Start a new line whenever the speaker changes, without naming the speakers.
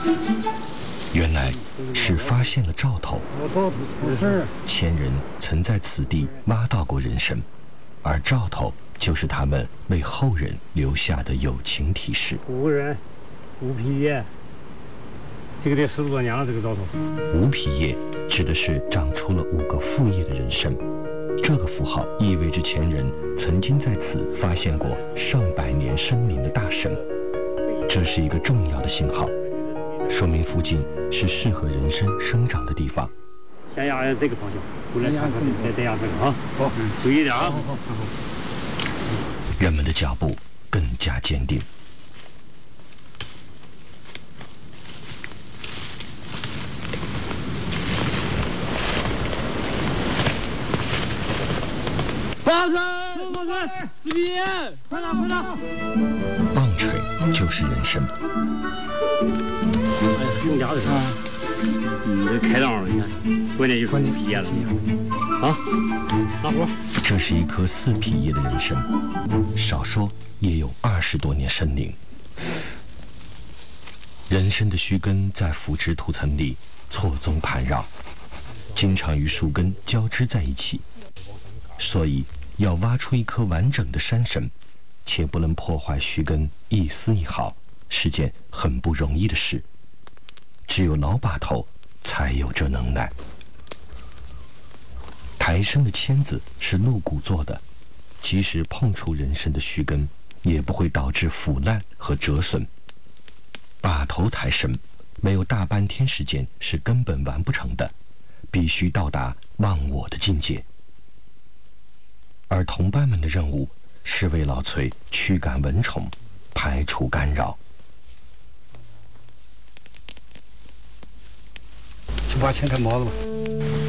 原来是发现了兆头，前人曾在此地挖到过人参，而兆头就是他们为后人留下的友情提示。
5个人，5匹叶，这个得10多年了。这个兆头
5匹叶指的是长出了5个副叶的人参，这个符号意味着前人曾经在此发现过上百年生龄的大参，这是一个重要的信号，说明附近是适合人参生长的地方。
先压这个方向，过来看看，再压这个啊。好，注意点啊。
人们的脚步更加坚定。
棒槌，4匹叶，快点，快点！
棒槌就是人参。
剩家的是吧？这开档了，你看，关键就是5匹叶了。啊，拿活。
这是一棵4匹叶的人参，少说也有20多年生龄。人参的须根在腐殖土层里错综盘绕，经常与树根交织在一起，所以要挖出一棵完整的山参，且不能破坏须根一丝一毫，是件很不容易的事。只有老把头才有这能耐。抬参的签子是鹿骨做的，即使碰触人参的须根，也不会导致腐烂和折损。把头抬参没有大半天时间是根本完不成的，必须到达忘我的境界。而同伴们的任务是为老崔驱赶蚊虫，排除干扰。
去把钱看毛子吧。